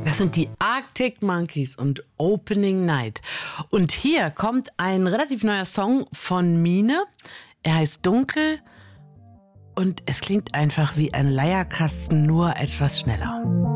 Das sind die Arctic Monkeys und Opening Night. Und hier kommt ein relativ neuer Song von Mine. Er heißt Dunkel und es klingt einfach wie ein Leierkasten, nur etwas schneller.